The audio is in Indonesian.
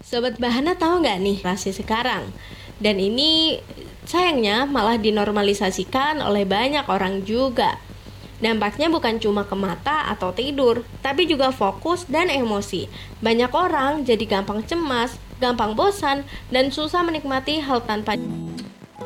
Sobat Bahana tahu nggak nih rasi sekarang? Dan ini sayangnya malah dinormalisasikan oleh banyak orang juga. Dampaknya bukan cuma ke mata atau tidur, tapi juga fokus dan emosi. Banyak orang jadi gampang cemas, gampang bosan, dan susah menikmati hal tanpa